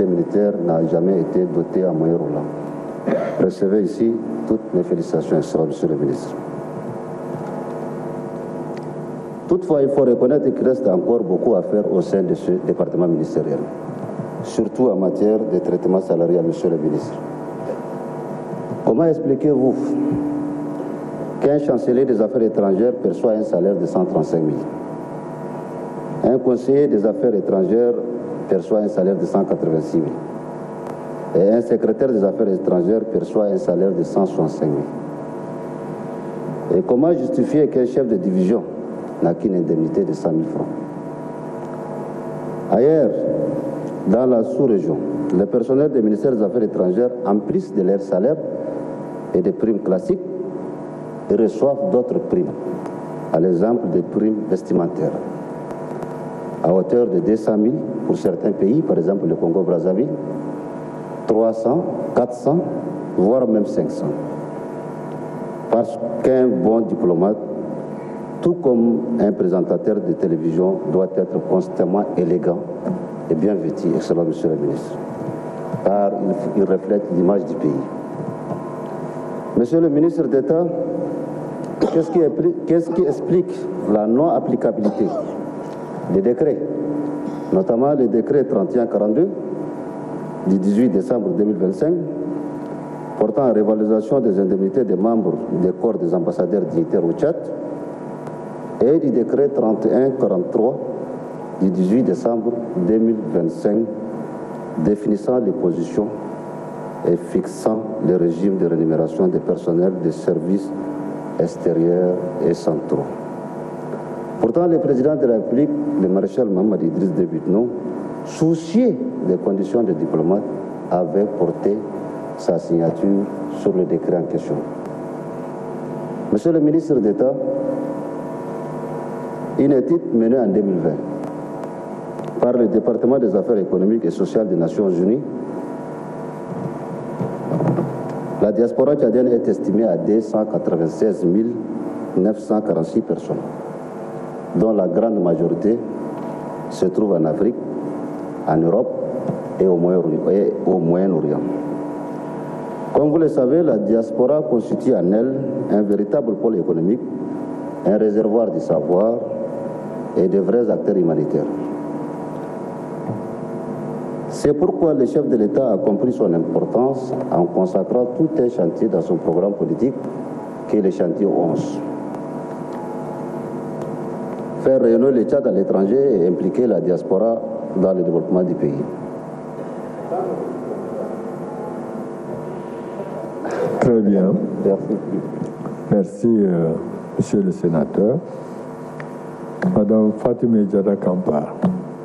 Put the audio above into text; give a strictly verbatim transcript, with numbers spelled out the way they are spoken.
lycée militaire n'a jamais été doté en moyens roulants. Recevez ici toutes mes félicitations, Monsieur le ministre. Toutefois, il faut reconnaître qu'il reste encore beaucoup à faire au sein de ce département ministériel, surtout en matière de traitement salarial, Monsieur le ministre. Comment expliquez-vous qu'un chancelier des affaires étrangères perçoit un salaire de cent trente-cinq mille? Un conseiller des affaires étrangères perçoit un salaire de cent quatre-vingt-six mille. Et un secrétaire des affaires étrangères perçoit un salaire de cent soixante-cinq mille. Et comment justifier qu'un chef de division n'a qu'une indemnité de cent mille francs? Ailleurs, dans la sous-région, les personnels des ministères des Affaires étrangères, en plus de leur salaire et des primes classiques, reçoivent d'autres primes, à l'exemple des primes vestimentaires, à hauteur de deux cent mille pour certains pays, par exemple le Congo-Brazzaville, trois cents, quatre cents, voire même cinq cents. Parce qu'un bon diplomate, tout comme un présentateur de télévision, doit être constamment élégant et bien vêtu, excellent Monsieur le ministre, car il, il reflète l'image du pays. Monsieur le ministre d'État, qu'est-ce qui, qu'est-ce qui explique la non-applicabilité des décrets, notamment le décret trente et un quarante-deux du dix-huit décembre deux mille vingt-cinq, portant à révalorisation des indemnités des membres des corps des ambassadeurs dignitaires au Tchad, et du décret trente et un quarante-trois du dix-huit décembre deux mille vingt-cinq définissant les positions et fixant le régime de rémunération des personnels des services extérieurs et centraux. Pourtant, le président de la République, le maréchal Mohamed Idriss Déby Itno, soucieux des conditions des diplomates, avait porté sa signature sur le décret en question. Monsieur le ministre d'État, une étude menée en deux mille vingt par le département des affaires économiques et sociales des Nations Unies, la diaspora tchadienne est estimée à deux cent quatre-vingt-seize mille neuf cent quarante-six personnes, dont la grande majorité se trouve en Afrique, en Europe et au Moyen-Orient. Comme vous le savez, la diaspora constitue en elle un véritable pôle économique, un réservoir du savoir et de vrais acteurs humanitaires. C'est pourquoi le chef de l'État a compris son importance en consacrant tout un chantier dans son programme politique, qui est le chantier onze. Faire rayonner le Tchad à l'étranger et impliquer la diaspora dans le développement du pays. Très bien. Merci. Merci, euh, Monsieur le Sénateur. Madame Fatimé Diada Kampar.